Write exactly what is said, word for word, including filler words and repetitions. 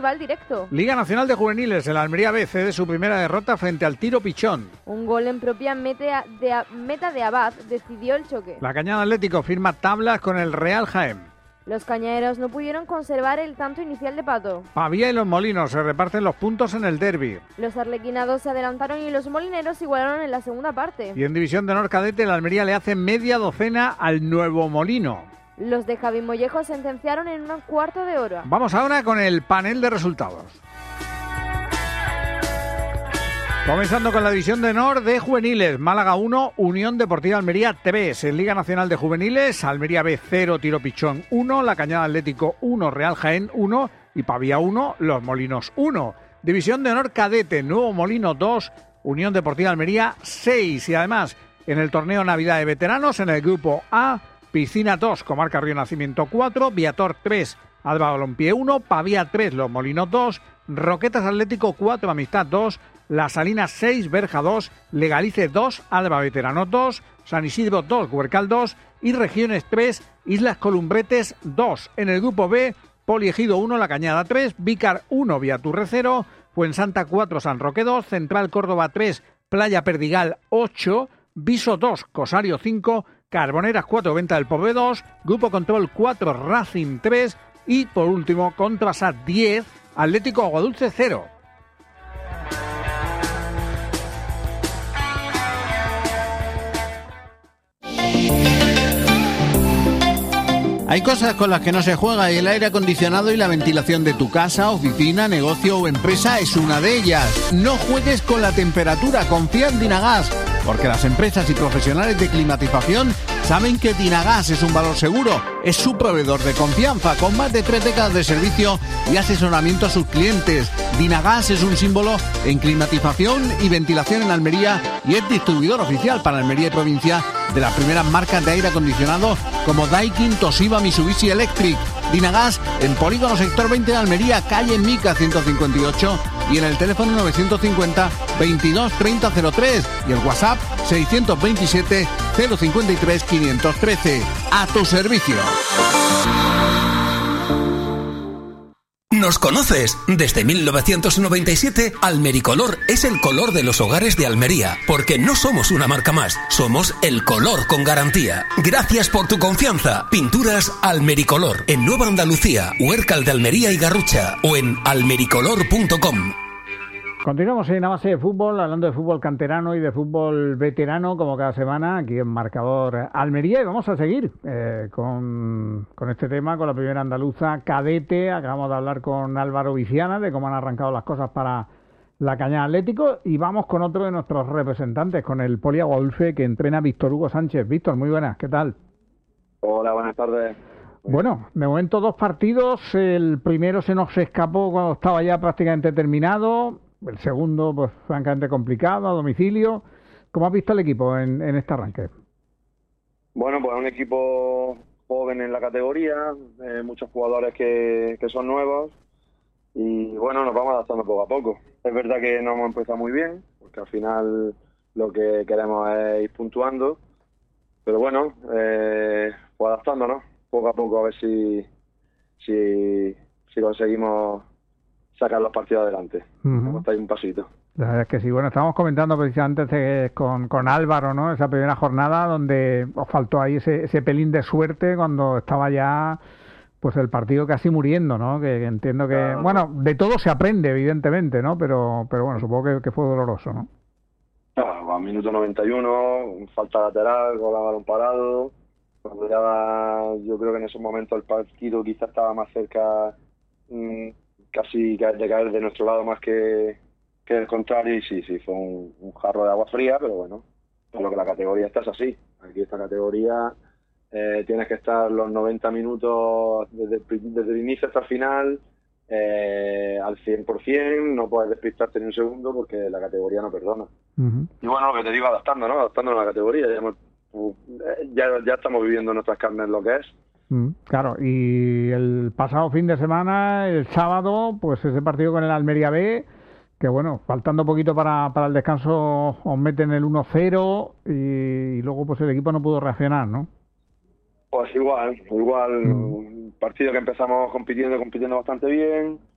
rival directo. Liga Nacional de Juveniles, el Almería B cede su primera derrota frente al Tiro Pichón. Un gol en propia meta de, meta de Abad decidió el choque. La Cañada Atlético firma tablas con el Real Jaén. Los cañaderos no pudieron conservar el tanto inicial de Pato. Pavía y los Molinos se reparten los puntos en el derbi. Los arlequinados se adelantaron y los molineros igualaron en la segunda parte. Y en División de Honor Cadete, el Almería le hace media docena al Nuevo Molino. Los de Javi Mollejo sentenciaron en un cuarto de hora. Vamos ahora con el panel de resultados. Comenzando con la División de Honor de Juveniles, Málaga uno, Unión Deportiva Almería tres. En Liga Nacional de Juveniles, Almería B cero, Tiro Pichón uno, La Cañada Atlético uno, Real Jaén uno y Pavía uno, Los Molinos uno. División de Honor Cadete, Nuevo Molino dos, Unión Deportiva Almería seis. Y además, en el torneo Navidad de Veteranos, en el grupo A, Piscina dos, Comarca Río Nacimiento cuatro, Viator tres, Alba Balompié uno, Pavía tres, Los Molinos dos, Roquetas Atlético cuatro, Amistad dos, Las Salinas seis, Berja dos, Legalice dos, Alba Veterano dos, San Isidro dos, Huercal dos y Regiones tres, Islas Columbretes dos. En el grupo B, Poliegido uno, La Cañada tres, Vícar uno, Viaturre cero, Fuensanta cuatro, San Roque dos, Central Córdoba tres, Playa Perdigal ocho, Viso dos, Cosario cinco, Carboneras cuatro, Venta del Pobre dos, Grupo Control cuatro, Racing tres y por último Contrasat diez, Atlético Aguadulce cero. Hay cosas con las que no se juega y el aire acondicionado y la ventilación de tu casa, oficina, negocio o empresa es una de ellas. No juegues con la temperatura, confía en Dinagas, porque las empresas y profesionales de climatización saben que Dinagas es un valor seguro, es su proveedor de confianza con más de tres décadas de servicio y asesoramiento a sus clientes. Dinagas es un símbolo en climatización y ventilación en Almería y es distribuidor oficial para Almería y provincia de las primeras marcas de aire acondicionado como Daikin, Toshiba, Mitsubishi Electric. Dinagas en Polígono Sector veinte de Almería, calle Mica ciento cincuenta y ocho y en el teléfono novecientos cincuenta, veintidós, treinta, cero tres y el WhatsApp seiscientos veintisiete, cero cincuenta y tres, quinientos trece. A tu servicio. ¿Nos conoces? Desde mil novecientos noventa y siete, Almericolor es el color de los hogares de Almería, porque no somos una marca más, somos el color con garantía. Gracias por tu confianza. Pinturas Almericolor, en Nueva Andalucía, Huércal de Almería y Garrucha, o en almericolor punto com. Continuamos en A Base de Fútbol, hablando de fútbol canterano y de fútbol veterano, como cada semana, aquí en Marcador Almería. Y vamos a seguir eh, con, con este tema, con la primera andaluza cadete. Acabamos de hablar con Álvaro Viciana de cómo han arrancado las cosas para la Cañada Atlético. Y vamos con otro de nuestros representantes, con el Poli Aguadulce, que entrena Víctor Hugo Sánchez. Víctor, muy buenas, ¿qué tal? Hola, buenas tardes. Bueno, de momento dos partidos. El primero se nos escapó cuando estaba ya prácticamente terminado. El segundo, pues francamente complicado, a domicilio. ¿Cómo has visto el equipo en, en este arranque? Bueno, pues un equipo joven en la categoría, eh, muchos jugadores que, que son nuevos y bueno, nos vamos adaptando poco a poco. Es verdad que no hemos empezado muy bien, porque al final lo que queremos es ir puntuando, pero bueno, eh, pues adaptándonos poco a poco a ver si, si, si conseguimos sacar los partidos adelante. Uh-huh. Hasta ahí un pasito. La verdad es que sí. Bueno, estábamos comentando precisamente antes con, con Álvaro, ¿no? Esa primera jornada donde os faltó ahí ese, ese pelín de suerte cuando estaba ya pues el partido casi muriendo, ¿no? Que, que entiendo que... Claro. Bueno, de todo se aprende, evidentemente, ¿no? Pero pero bueno, supongo que, que fue doloroso, ¿no? Claro, a minuto noventa y uno, falta lateral, gol a balón parado. Cuando ya, yo creo que en esos momentos el partido quizás estaba más cerca... Mmm, casi de caer de nuestro lado más que, que el contrario, y sí, sí, fue un, un jarro de agua fría, pero bueno, por lo que la categoría está es así. Aquí esta categoría eh, tienes que estar los noventa minutos desde, desde el inicio hasta el final eh, al cien por ciento, no puedes despistarte ni un segundo porque la categoría no perdona. Uh-huh. Y bueno, lo que te digo, adaptando, ¿no? Adaptando a la categoría, ya, hemos, ya, ya estamos viviendo nuestras carnes lo que es. Claro, y el pasado fin de semana, el sábado, pues ese partido con el Almería B, que bueno, faltando poquito para, para el descanso, os meten el uno cero y, y luego pues el equipo no pudo reaccionar, ¿no? Pues igual, igual, mm. un partido que empezamos compitiendo, compitiendo bastante bien,